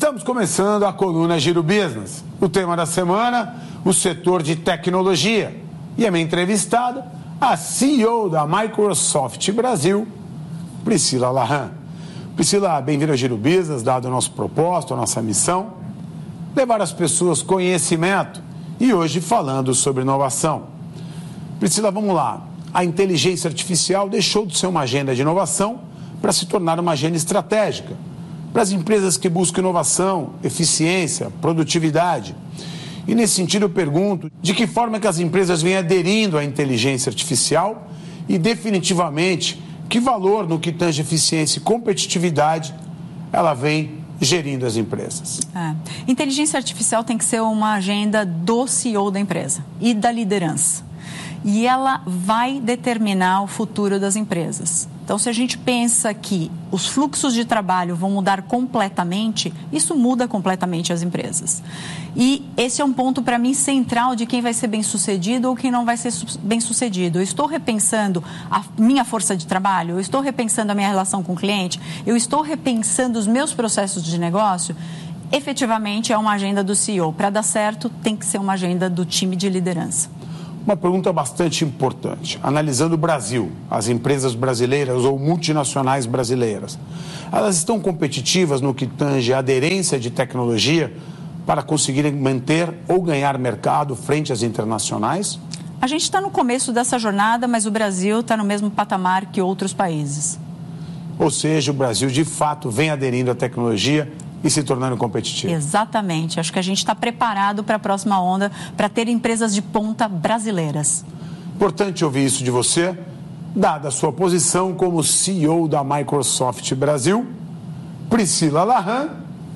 Estamos começando a coluna Giro Business. O tema da semana, o setor de tecnologia. E a minha entrevistada, a CEO da Microsoft Brasil, Priscila Lahan. Priscila, bem-vinda ao Giro Business, dado o nosso propósito, a nossa missão, levar às pessoas conhecimento e hoje falando sobre inovação. Priscila, vamos lá. A inteligência artificial deixou de ser uma agenda de inovação para se tornar uma agenda estratégica para as empresas que buscam inovação, eficiência, produtividade. E nesse sentido eu pergunto de que forma que as empresas vêm aderindo à inteligência artificial e definitivamente que valor no que tange eficiência e competitividade ela vem gerindo as empresas. Inteligência artificial tem que ser uma agenda do CEO da empresa e da liderança. E ela vai determinar o futuro das empresas. Então, se a gente pensa que os fluxos de trabalho vão mudar completamente, isso muda completamente as empresas. E esse é um ponto, para mim, central de quem vai ser bem-sucedido ou quem não vai ser bem-sucedido. Eu estou repensando a minha força de trabalho, eu estou repensando a minha relação com o cliente, eu estou repensando os meus processos de negócio. Efetivamente, é uma agenda do CEO. Para dar certo, tem que ser uma agenda do time de liderança. Uma pergunta bastante importante. Analisando o Brasil, as empresas brasileiras ou multinacionais brasileiras, elas estão competitivas no que tange a aderência de tecnologia para conseguirem manter ou ganhar mercado frente às internacionais? A gente está no começo dessa jornada, mas o Brasil está no mesmo patamar que outros países. Ou seja, o Brasil de fato vem aderindo à tecnologia e se tornando competitivo. Exatamente. Acho que a gente está preparado para a próxima onda, para ter empresas de ponta brasileiras. Importante ouvir isso de você, dada a sua posição como CEO da Microsoft Brasil, Priscila Lahan,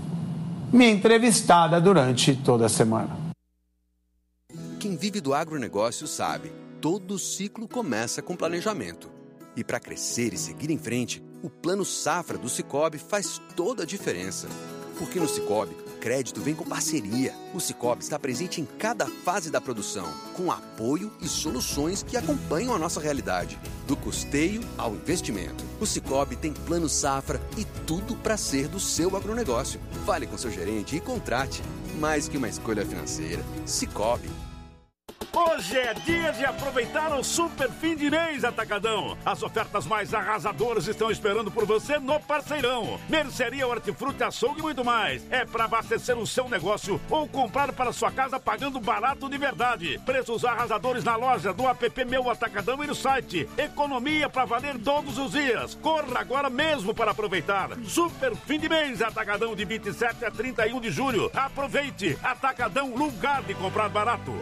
minha entrevistada durante toda a semana. Quem vive do agronegócio sabe, todo ciclo começa com planejamento. E para crescer e seguir em frente, o Plano Safra do Sicoob faz toda a diferença. Porque no Sicoob, crédito vem com parceria. O Sicoob está presente em cada fase da produção, com apoio e soluções que acompanham a nossa realidade. Do custeio ao investimento. O Sicoob tem Plano Safra e tudo para ser do seu agronegócio. Fale com seu gerente e contrate. Mais que uma escolha financeira. Sicoob. Hoje é dia de aproveitar o super fim de mês Atacadão. As ofertas mais arrasadoras estão esperando por você no Parceirão. Mercearia, hortifruti, açougue e muito mais. É para abastecer o seu negócio ou comprar para sua casa pagando barato de verdade. Preços arrasadores na loja, do app Meu Atacadão e no site. Economia para valer todos os dias. Corra agora mesmo para aproveitar. Super fim de mês Atacadão de 27 a 31 de julho. Aproveite. Atacadão, lugar de comprar barato.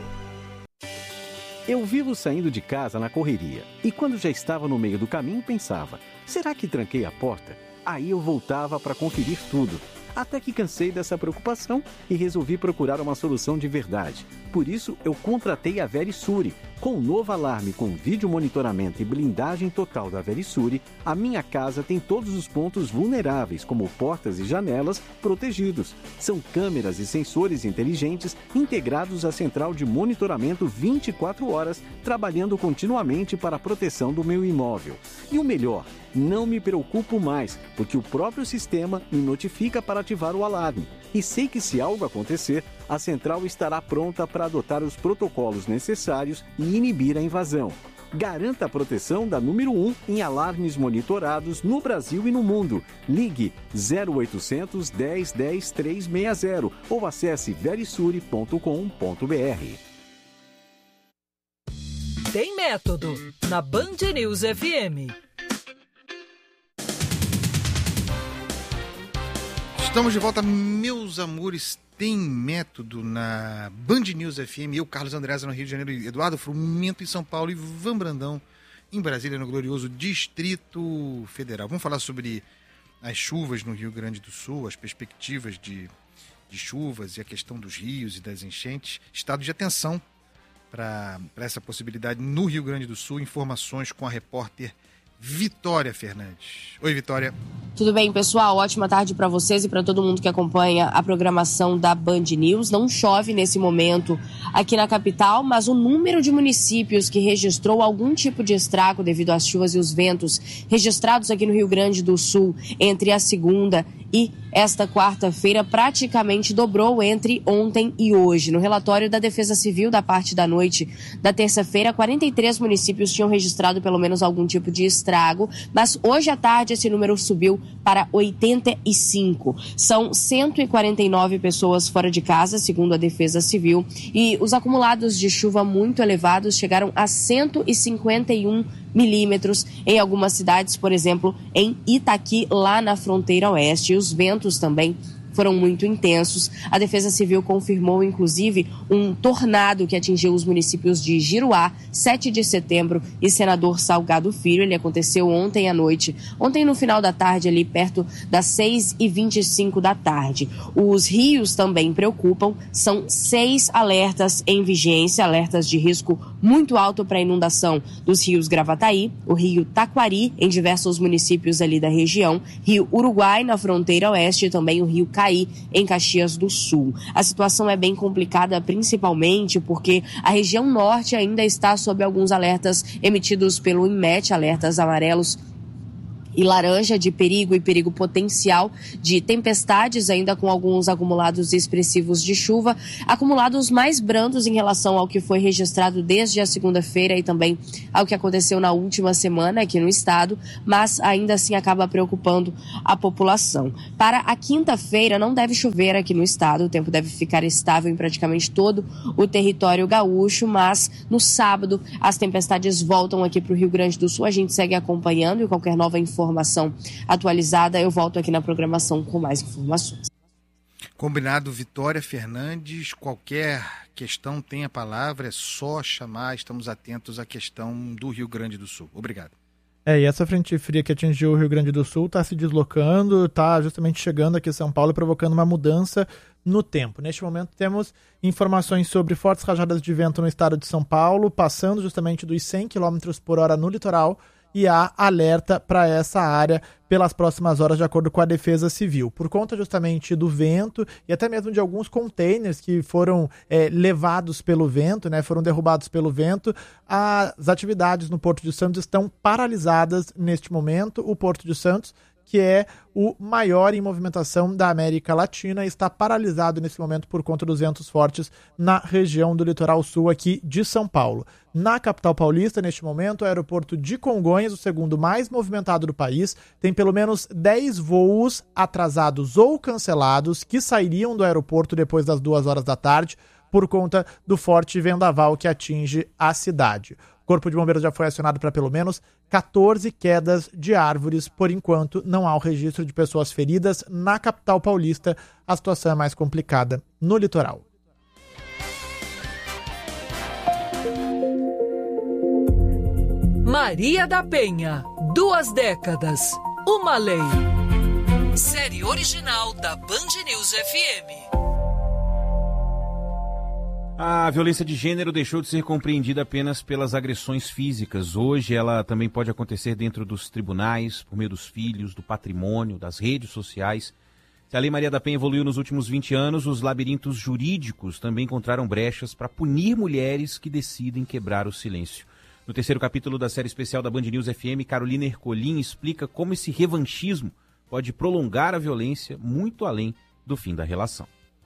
Eu vivo saindo de casa na correria e quando já estava no meio do caminho pensava, será que tranquei a porta? Aí eu voltava para conferir tudo, até que cansei dessa preocupação e resolvi procurar uma solução de verdade. Por isso eu contratei a Verisure. Com o novo alarme com vídeo monitoramento e blindagem total da Verisure, a minha casa tem todos os pontos vulneráveis, como portas e janelas, protegidos. São câmeras e sensores inteligentes integrados à central de monitoramento 24 horas, trabalhando continuamente para a proteção do meu imóvel. E o melhor, não me preocupo mais, porque o próprio sistema me notifica para ativar o alarme. E sei que se algo acontecer, a central estará pronta para adotar os protocolos necessários e inibir a invasão. Garanta a proteção da número 1 em alarmes monitorados no Brasil e no mundo. Ligue 0800 10 10 360 ou acesse verisure.com.br. Tem método na Band News FM. Estamos de volta, meus amores. Tem método na Band News FM. Eu, Carlos Andréasa, no Rio de Janeiro, Eduardo Frumento em São Paulo e Ivan Brandão em Brasília, no glorioso Distrito Federal. Vamos falar sobre as chuvas no Rio Grande do Sul, as perspectivas de chuvas e a questão dos rios e das enchentes. Estado de atenção para essa possibilidade no Rio Grande do Sul. Informações com a repórter Vitória Fernandes. Oi, Vitória. Tudo bem, pessoal? Ótima tarde para vocês e para todo mundo que acompanha a programação da Band News. Não chove nesse momento aqui na capital, mas o número de municípios que registrou algum tipo de estrago devido às chuvas e os ventos registrados aqui no Rio Grande do Sul entre a segunda e esta quarta-feira praticamente dobrou entre ontem e hoje. No relatório da Defesa Civil da parte da noite da terça-feira, 43 municípios tinham registrado pelo menos algum tipo de estrago, mas hoje à tarde esse número subiu para 85. São 149 pessoas fora de casa, segundo a Defesa Civil, e os acumulados de chuva muito elevados chegaram a 151 milímetros em algumas cidades, por exemplo, em Itaqui, lá na fronteira oeste. E os ventos também foram muito intensos. A Defesa Civil confirmou, inclusive, um tornado que atingiu os municípios de Giruá, 7 de setembro e Senador Salgado Filho. Ele aconteceu ontem à noite, ontem no final da tarde, ali perto das 6h25 da tarde. Os rios também preocupam, são 6 alertas em vigência, alertas de risco muito alto para inundação dos rios Gravataí, o rio Taquari, em diversos municípios ali da região, rio Uruguai, na fronteira oeste, e também o rio Caí, em Caxias do Sul. A situação é bem complicada, principalmente porque a região norte ainda está sob alguns alertas emitidos pelo INMET, alertas amarelos e laranja de perigo e perigo potencial de tempestades, ainda com alguns acumulados expressivos de chuva, acumulados mais brandos em relação ao que foi registrado desde a segunda-feira e também ao que aconteceu na última semana aqui no estado, mas ainda assim acaba preocupando a população. Para a quinta-feira não deve chover aqui no estado, o tempo deve ficar estável em praticamente todo o território gaúcho, mas no sábado as tempestades voltam aqui para o Rio Grande do Sul. A gente segue acompanhando e qualquer nova informação atualizada, eu volto aqui na programação com mais informações. Combinado, Vitória Fernandes. Qualquer questão tem a palavra, é só chamar. Estamos atentos à questão do Rio Grande do Sul. Obrigado. E essa frente fria que atingiu o Rio Grande do Sul está se deslocando, está justamente chegando aqui em São Paulo e provocando uma mudança no tempo. Neste momento temos informações sobre fortes rajadas de vento no estado de São Paulo, passando justamente dos 100 km por hora no litoral, e há alerta para essa área pelas próximas horas, de acordo com a Defesa Civil. Por conta justamente do vento e até mesmo de alguns containers que foram levados pelo vento, né, foram derrubados pelo vento, as atividades no Porto de Santos estão paralisadas neste momento. O Porto de Santos, que é o maior em movimentação da América Latina, está paralisado nesse momento por conta dos ventos fortes na região do litoral sul aqui de São Paulo. Na capital paulista, neste momento, o aeroporto de Congonhas, o segundo mais movimentado do país, tem pelo menos 10 voos atrasados ou cancelados que sairiam do aeroporto depois das 2 horas da tarde por conta do forte vendaval que atinge a cidade. O Corpo de Bombeiros já foi acionado para pelo menos 14 quedas de árvores. Por enquanto, não há o registro de pessoas feridas na capital paulista. A situação é mais complicada no litoral. Maria da Penha, 2 décadas, uma lei. Série original da Band News FM. A violência de gênero deixou de ser compreendida apenas pelas agressões físicas. Hoje ela também pode acontecer dentro dos tribunais, por meio dos filhos, do patrimônio, das redes sociais. Se a Lei Maria da Penha evoluiu nos últimos 20 anos, os labirintos jurídicos também encontraram brechas para punir mulheres que decidem quebrar o silêncio. No 3º capítulo da série especial da Band News FM, Carolina Ercolim explica como esse revanchismo pode prolongar a violência muito além do fim da relação.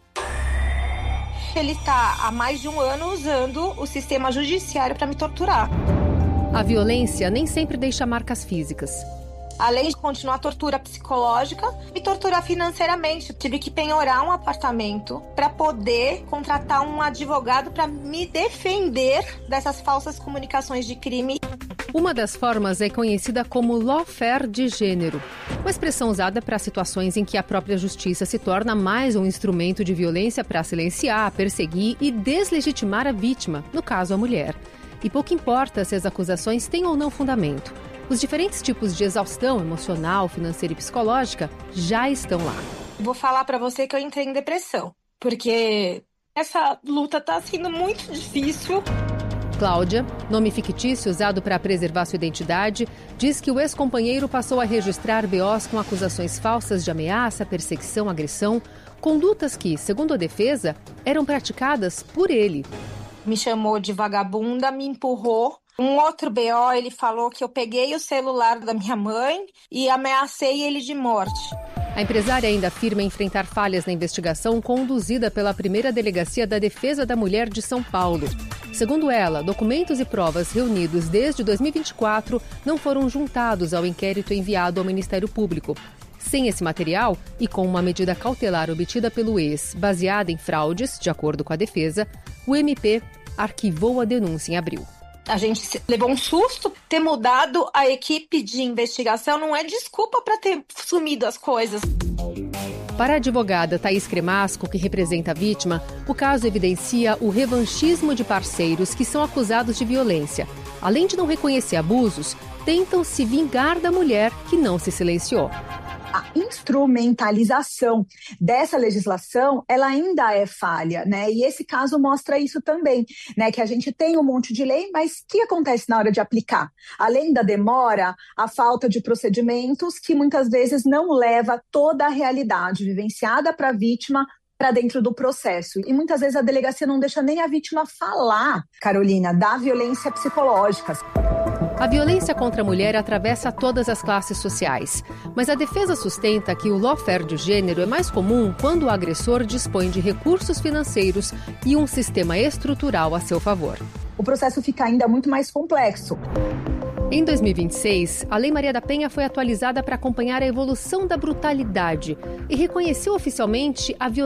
Ele está há mais de um ano usando o sistema judiciário para me torturar. A violência nem sempre deixa marcas físicas. Além de continuar a tortura psicológica, me torturar financeiramente. Tive que penhorar um apartamento para poder contratar um advogado para me defender dessas falsas comunicações de crime. Uma das formas é conhecida como lawfare de gênero, uma expressão usada para situações em que a própria justiça se torna mais um instrumento de violência para silenciar, perseguir e deslegitimar a vítima, no caso a mulher. E pouco importa se as acusações têm ou não fundamento. Os diferentes tipos de exaustão emocional, financeira e psicológica já estão lá. Vou falar para você que eu entrei em depressão, porque essa luta está sendo muito difícil. Cláudia, nome fictício usado para preservar sua identidade, diz que o ex-companheiro passou a registrar BOs com acusações falsas de ameaça, perseguição, agressão, condutas que, segundo a defesa, eram praticadas por ele. Me chamou de vagabunda, me empurrou. Um outro BO, ele falou que eu peguei o celular da minha mãe e ameacei ele de morte. A empresária ainda afirma enfrentar falhas na investigação conduzida pela primeira Delegacia da Defesa da Mulher de São Paulo. Segundo ela, documentos e provas reunidos desde 2024 não foram juntados ao inquérito enviado ao Ministério Público. Sem esse material e com uma medida cautelar obtida pelo ex, baseada em fraudes, de acordo com a defesa, o MP arquivou a denúncia em abril. A gente levou um susto. Ter mudado a equipe de investigação não é desculpa para ter sumido as coisas. Para a advogada Thaís Cremasco, que representa a vítima, o caso evidencia o revanchismo de parceiros que são acusados de violência. Além de não reconhecer abusos, tentam se vingar da mulher que não se silenciou. A instrumentalização dessa legislação, ela ainda é falha, né? E esse caso mostra isso também, né? Que a gente tem um monte de lei, mas o que acontece na hora de aplicar? Além da demora, a falta de procedimentos que muitas vezes não leva toda a realidade vivenciada para a vítima para dentro do processo. E muitas vezes a delegacia não deixa nem a vítima falar, Carolina, da violência psicológica. A violência contra a mulher atravessa todas as classes sociais, mas a defesa sustenta que o lawfare de gênero é mais comum quando o agressor dispõe de recursos financeiros e um sistema estrutural a seu favor. O processo fica ainda muito mais complexo. Em 2026, a Lei Maria da Penha foi atualizada para acompanhar a evolução da brutalidade e reconheceu oficialmente a violência